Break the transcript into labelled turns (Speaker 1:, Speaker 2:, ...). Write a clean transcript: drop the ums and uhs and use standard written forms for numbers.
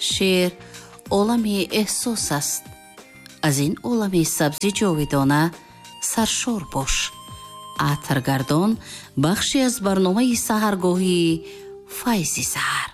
Speaker 1: шеър олами эҳсос аст. аз ин олами сабзи ҷовидона саршор бош. атр гардон бахши аз барномаи саҳаргоҳии файзи саҳар.